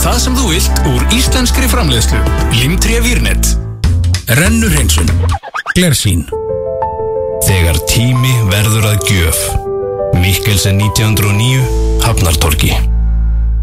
það sem þú vilt úr íslenskri framleiðslu. Limtré Vírnet. Rennuhreinsun. Glersýn. Þegar tími verður að gjöf. Mikkelsen 1909, Hafnartorgi.